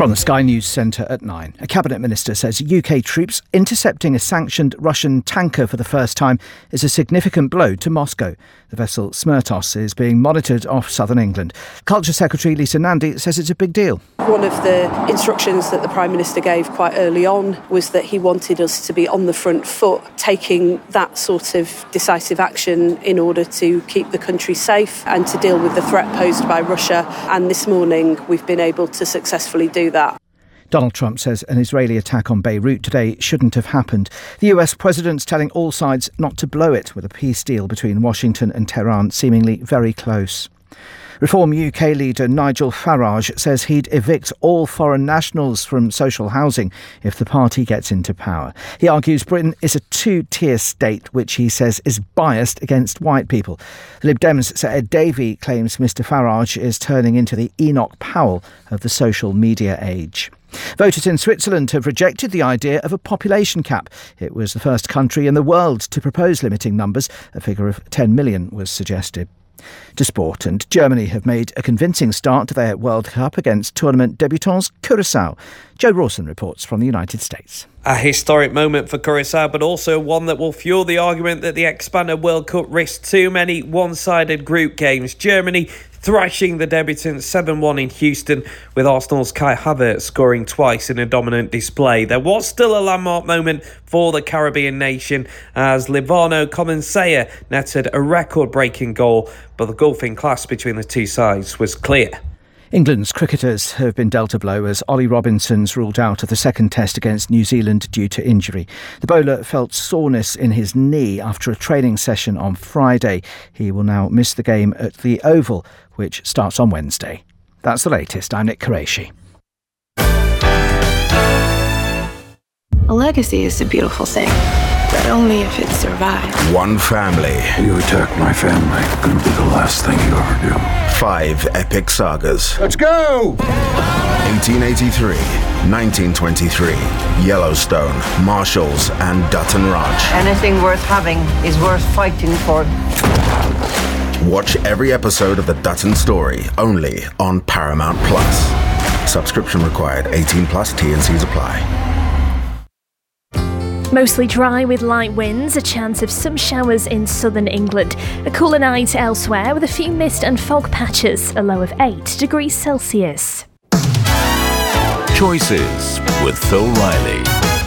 From the Sky News Centre at 9, a cabinet minister says UK troops intercepting a sanctioned Russian tanker for the first time is a significant blow to Moscow. The vessel Smertos is being monitored off southern England. Culture Secretary Lisa Nandy says it's a big deal. One of the instructions that the Prime Minister gave quite early on was that he wanted us to be on the front foot, taking that sort of decisive action in order to keep the country safe and to deal with the threat posed by Russia. And this morning we've been able to successfully do that. Donald Trump says an Israeli attack on Beirut today shouldn't have happened. The US president's telling all sides not to blow it, with a peace deal between Washington and Tehran seemingly very close. Reform UK leader Nigel Farage says he'd evict all foreign nationals from social housing if the party gets into power. He argues Britain is a two-tier state, which he says is biased against white people. The Lib Dems' Sir Ed Davey claims Mr Farage is turning into the Enoch Powell of the social media age. Voters in Switzerland have rejected the idea of a population cap. It was the first country in the world to propose limiting numbers. A figure of 10 million was suggested. To sport, and Germany have made a convincing start to their World Cup against tournament debutants Curaçao. Joe Rawson reports from the United States. A historic moment for Curaçao, but also one that will fuel the argument that the expanded World Cup risks too many one-sided group games. Germany thrashing the debutants 7-1 in Houston, with Arsenal's Kai Havertz scoring twice in a dominant display. There was still a landmark moment for the Caribbean nation as Livano Comensaya netted a record-breaking goal, but the golfing clash between the two sides was clear. England's cricketers have been dealt a blow as Ollie Robinson's ruled out of the second test against New Zealand due to injury. The bowler felt soreness in his knee after a training session on Friday. He will now miss the game at the Oval, which starts on Wednesday. That's the latest. I'm Nick Qureshi. A legacy is a beautiful thing, but only if it survives. One family. You attack my family, gonna be the last thing you ever do. 5 epic sagas. Let's go! 1883, 1923, Yellowstone, Marshalls, and Dutton Ranch. Anything worth having is worth fighting for. Watch every episode of The Dutton Story, only on Paramount Plus. Subscription required. 18 plus. T&Cs apply. Mostly dry with light winds, a chance of some showers in southern England. A cooler night elsewhere with a few mist and fog patches, a low of 8 degrees Celsius. Choices with Phil Riley.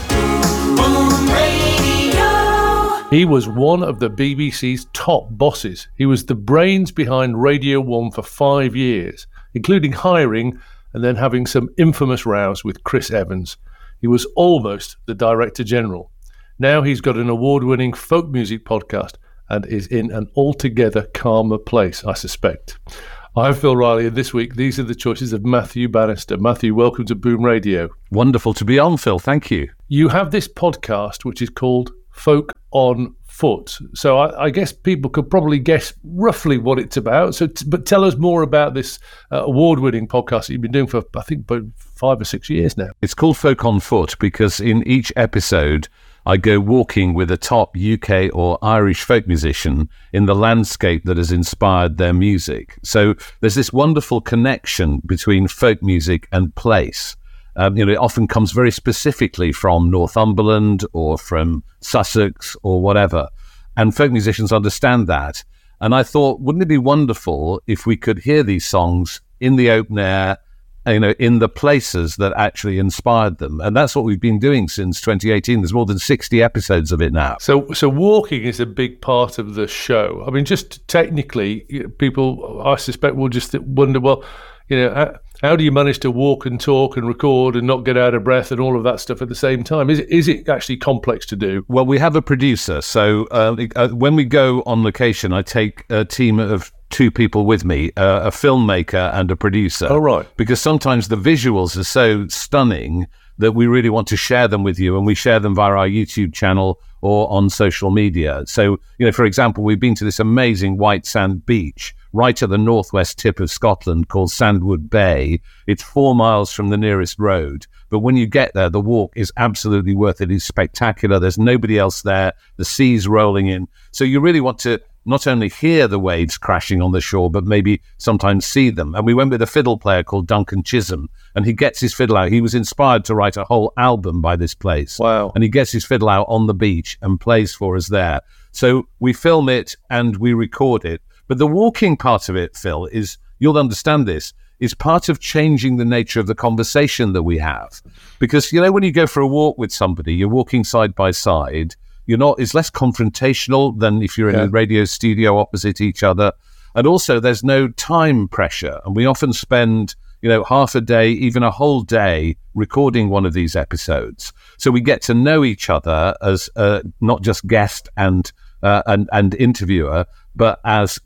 He was one of the BBC's top bosses. He was the brains behind Radio 1 for 5 years, including hiring and then having some infamous rows with Chris Evans. He was almost the Director General. Now he's got an award-winning folk music podcast and is in an altogether calmer place, I suspect. I'm Phil Riley, and this week these are the choices of Matthew Bannister. Matthew, welcome to Boom Radio. Wonderful to be on, Phil. Thank you. You have this podcast which is called Folk on Foot. So I guess people could probably guess roughly what it's about. But tell us more about this award-winning podcast that you've been doing for, I think, about 5 or 6 years now. It's called Folk on Foot because in each episode I go walking with a top UK or Irish folk musician in the landscape that has inspired their music. So there's this wonderful connection between folk music and place. It often comes very specifically from Northumberland or from Sussex or whatever. And folk musicians understand that. And I thought, wouldn't it be wonderful if we could hear these songs in the open air, in the places that actually inspired them? And that's what we've been doing since 2018. There's more than 60 episodes of it now. So walking is a big part of the show. I mean, just technically, people, I suspect, will just wonder, well, how do you manage to walk and talk and record and not get out of breath and all of that stuff at the same time? Is it actually complex to do? Well, we have a producer. So when we go on location, I take a team of 2 people with me, a filmmaker and a producer. Oh, right. Because sometimes the visuals are so stunning that we really want to share them with you, and we share them via our YouTube channel or on social media. So, for example, we've been to this amazing white sand beach right at the northwest tip of Scotland called Sandwood Bay. It's 4 miles from the nearest road. But when you get there, the walk is absolutely worth it. It's spectacular. There's nobody else there. The sea's rolling in. So you really want to not only hear the waves crashing on the shore, but maybe sometimes see them. And we went with a fiddle player called Duncan Chisholm, and he gets his fiddle out. He was inspired to write a whole album by this place. Wow. And he gets his fiddle out on the beach and plays for us there. So we film it and we record it. But the walking part of it, Phil, is, you'll understand this, is part of changing the nature of the conversation that we have. Because, you know, when you go for a walk with somebody, you're walking side by side, it's less confrontational than if you're in a radio studio opposite each other. And also there's no time pressure. And we often spend, half a day, even a whole day recording one of these episodes. So we get to know each other as not just guest and interviewer, but as,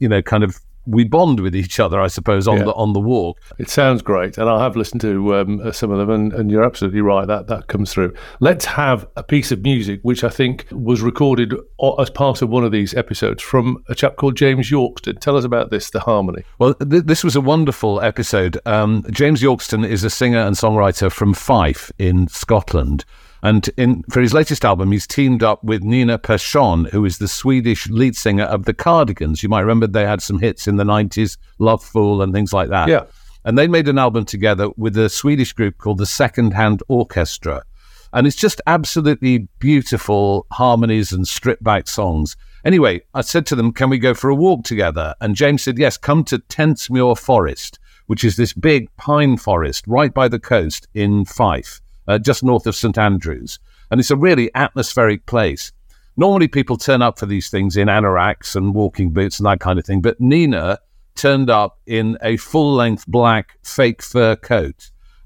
we bond with each other, I suppose, on the walk. It sounds great, and I have listened to some of them, and you're absolutely right, that comes through. Let's have a piece of music, which I think was recorded as part of one of these episodes, from a chap called James Yorkston. Tell us about this, The Harmony. Well, this was a wonderful episode. James Yorkston is a singer and songwriter from Fife in Scotland. And for his latest album, he's teamed up with Nina Persson, who is the Swedish lead singer of The Cardigans. You might remember they had some hits in the 90s, Love Fool and things like that. Yeah. And they made an album together with a Swedish group called the Second Hand Orchestra. And it's just absolutely beautiful harmonies and stripped-back songs. Anyway, I said to them, can we go for a walk together? And James said, yes, come to Tentsmuir Forest, which is this big pine forest right by the coast in Fife. Just north of St Andrews. And it's a really atmospheric place. Normally people turn up for these things in anoraks and walking boots and that kind of thing, but Nina turned up in a full-length black fake fur coat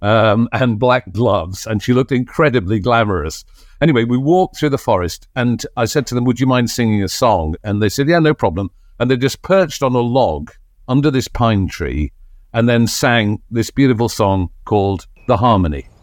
and black gloves, and she looked incredibly glamorous. Anyway, we walked through the forest, and I said to them, would you mind singing a song? And they said, yeah, no problem. And they just perched on a log under this pine tree and then sang this beautiful song called The Harmony.